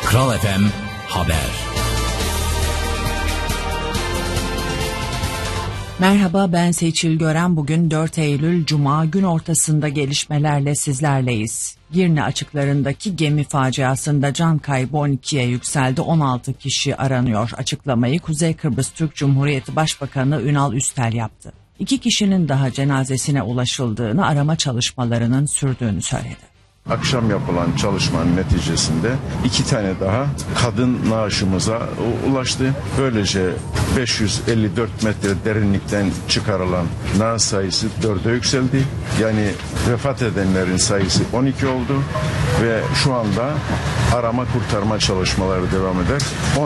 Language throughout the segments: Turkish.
Kral FM Haber. Merhaba, ben Seçil Gören. Bugün 4 Eylül Cuma, gün ortasında gelişmelerle sizlerleyiz. Girne açıklarındaki gemi faciasında can kaybı 12'ye yükseldi, 16 kişi aranıyor. Açıklamayı Kuzey Kıbrıs Türk Cumhuriyeti Başbakanı Ünal Üstel yaptı. 2 kişinin daha cenazesine ulaşıldığını, arama çalışmalarının sürdüğünü söyledi. Akşam yapılan çalışmanın neticesinde 2 tane daha kadın naaşımıza ulaştı. Böylece 554 metre derinlikten çıkarılan naaş sayısı 4'e yükseldi. Yani vefat edenlerin sayısı 12 oldu ve şu anda arama kurtarma çalışmaları devam eder.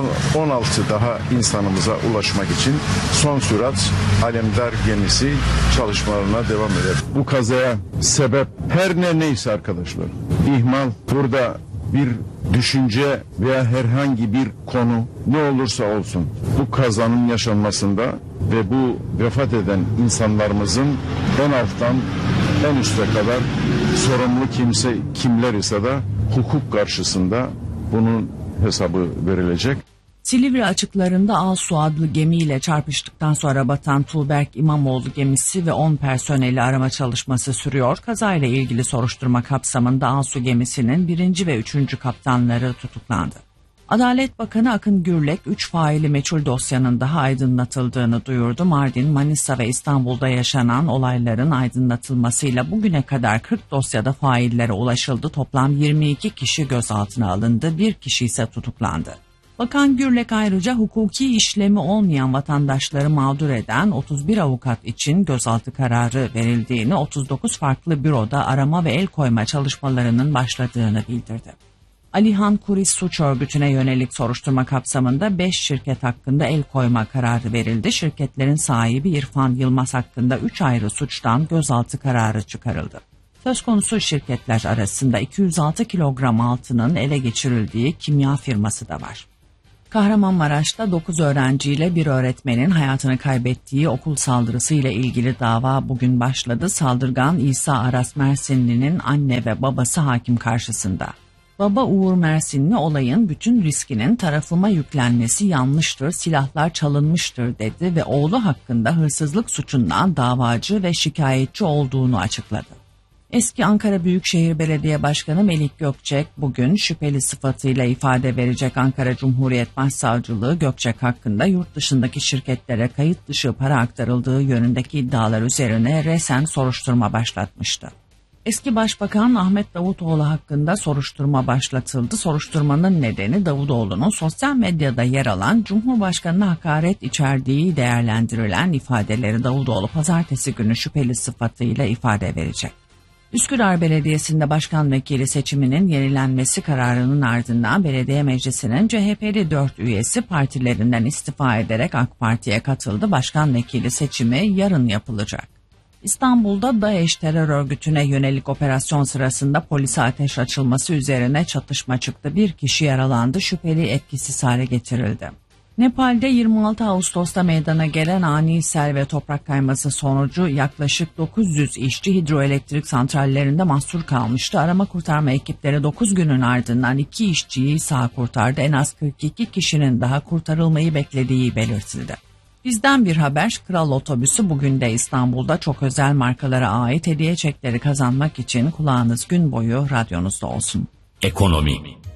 16 daha insanımıza ulaşmak için son sürat Alemdar gemisi çalışmalarına devam eder. Bu kazaya sebep her neyse arkadaşlar, İhmal, burada bir düşünce veya herhangi bir konu ne olursa olsun bu kazanın yaşanmasında ve bu vefat eden insanlarımızın en alttan en üste kadar sorumlu kimler ise de hukuk karşısında bunun hesabı verilecek. Silivri açıklarında Alsu adlı gemiyle çarpıştıktan sonra batan Tuğberk İmamoğlu gemisi ve 10 personeli arama çalışması sürüyor. Kazayla ilgili soruşturma kapsamında Alsu gemisinin 1. ve 3. kaptanları tutuklandı. Adalet Bakanı Akın Gürlek 3 faili meçhul dosyanın daha aydınlatıldığını duyurdu. Mardin, Manisa ve İstanbul'da yaşanan olayların aydınlatılmasıyla bugüne kadar 40 dosyada faillere ulaşıldı. Toplam 22 kişi gözaltına alındı, 1 kişi ise tutuklandı. Bakan Gürlek ayrıca hukuki işlemi olmayan vatandaşları mağdur eden 31 avukat için gözaltı kararı verildiğini, 39 farklı büroda arama ve el koyma çalışmalarının başladığını bildirdi. Alihan Kuris suç örgütüne yönelik soruşturma kapsamında 5 şirket hakkında el koyma kararı verildi. Şirketlerin sahibi İrfan Yılmaz hakkında 3 ayrı suçtan gözaltı kararı çıkarıldı. Söz konusu şirketler arasında 206 kilogram altının ele geçirildiği kimya firması da var. Kahramanmaraş'ta 9 öğrenciyle bir öğretmenin hayatını kaybettiği okul saldırısı ile ilgili dava bugün başladı. Saldırgan İsa Aras Mersinli'nin anne ve babası hakim karşısında. Baba Uğur Mersinli olayın bütün riskinin tarafıma yüklenmesi yanlıştır, silahlar çalınmıştır dedi ve oğlu hakkında hırsızlık suçundan davacı ve şikayetçi olduğunu açıkladı. Eski Ankara Büyükşehir Belediye Başkanı Melik Gökçek bugün şüpheli sıfatıyla ifade verecek. Ankara Cumhuriyet Başsavcılığı Gökçek hakkında yurt dışındaki şirketlere kayıt dışı para aktarıldığı yönündeki iddialar üzerine resen soruşturma başlatmıştı. Eski Başbakan Ahmet Davutoğlu hakkında soruşturma başlatıldı. Soruşturmanın nedeni Davutoğlu'nun sosyal medyada yer alan Cumhurbaşkanı'na hakaret içerdiği değerlendirilen ifadeleri. Davutoğlu pazartesi günü şüpheli sıfatıyla ifade verecek. Üsküdar Belediyesi'nde başkan vekili seçiminin yenilenmesi kararının ardından belediye meclisinin CHP'li 4 üyesi partilerinden istifa ederek AK Parti'ye katıldı. Başkan vekili seçimi yarın yapılacak. İstanbul'da DAEŞ terör örgütüne yönelik operasyon sırasında polise ateş açılması üzerine çatışma çıktı. 1 kişi yaralandı, şüpheli etkisiz hale getirildi. Nepal'de 26 Ağustos'ta meydana gelen ani sel ve toprak kayması sonucu yaklaşık 900 işçi hidroelektrik santrallerinde mahsur kalmıştı. Arama kurtarma ekipleri 9 günün ardından 2 işçiyi sağ kurtardı. En az 42 kişinin daha kurtarılmayı beklediği belirtildi. Bizden bir haber, Kral Otobüsü bugün de İstanbul'da çok özel markalara ait hediye çekleri kazanmak için kulağınız gün boyu radyonuzda olsun. Ekonomi.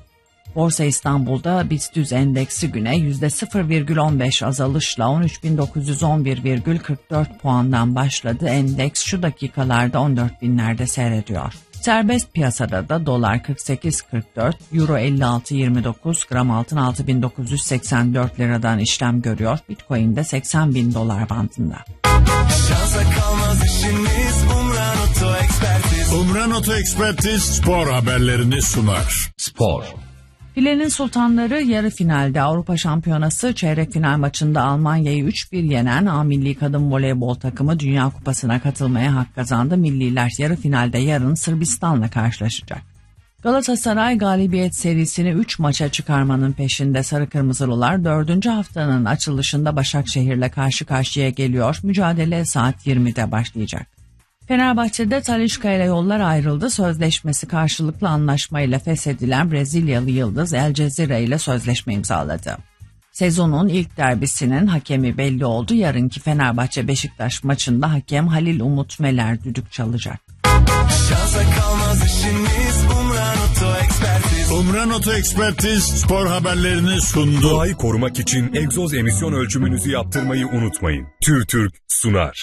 Borsa İstanbul'da BIST endeksi güne %0,15 azalışla 13.911,44 puandan başladı. Endeks şu dakikalarda 14.000'lerde seyrediyor. Serbest piyasada da dolar 48.44, euro 56.29, gram altın 6.984 liradan işlem görüyor. Bitcoin de 80.000 dolar bandında. Şansa kalmaz işiniz, Umran Oto Ekspertiz. Umran Oto Ekspertiz spor haberlerini sunar. Spor. Filenin Sultanları yarı finalde Avrupa Şampiyonası çeyrek final maçında Almanya'yı 3-1 yenen A Milli Kadın Voleybol takımı Dünya Kupası'na katılmaya hak kazandı. Milliler yarı finalde yarın Sırbistan'la karşılaşacak. Galatasaray galibiyet serisini 3 maça çıkarmanın peşinde. Sarı Kırmızılılar 4. haftanın açılışında Başakşehir'le karşı karşıya geliyor. Mücadele saat 20'de başlayacak. Fenerbahçe'de Talisca ile yollar ayrıldı. Sözleşmesi karşılıklı anlaşmayla feshedilen Brezilyalı yıldız El Cezire ile sözleşme imzaladı. Sezonun ilk derbisinin hakemi belli oldu. Yarınki Fenerbahçe-Beşiktaş maçında hakem Halil Umut Meler düdük çalacak. Şansa kalmaz işiniz Umran Oto Ekspertiz. Umran Oto Ekspertiz spor haberlerini sundu. Doğayı korumak için egzoz emisyon ölçümünüzü yaptırmayı unutmayın. TÜRTÜRK sunar.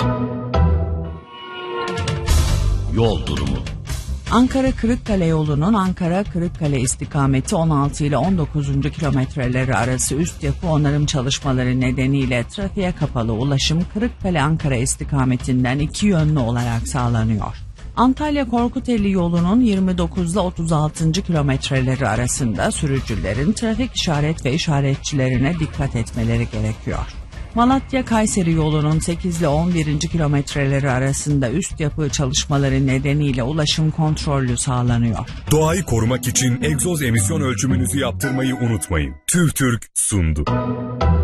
Yol durumu. Ankara-Kırıkkale yolunun Ankara-Kırıkkale istikameti 16 ile 19. kilometreleri arası üst yapı onarım çalışmaları nedeniyle trafiğe kapalı ulaşım Kırıkkale-Ankara istikametinden iki yönlü olarak sağlanıyor. Antalya-Korkuteli yolunun 29 ile 36. kilometreleri arasında sürücülerin trafik işaret ve işaretçilerine dikkat etmeleri gerekiyor. Malatya-Kayseri yolunun 8 ile 11. kilometreleri arasında üst yapı çalışmaları nedeniyle ulaşım kontrollü sağlanıyor. Doğayı korumak için egzoz emisyon ölçümünüzü yaptırmayı unutmayın. TÜRTÜRK sundu.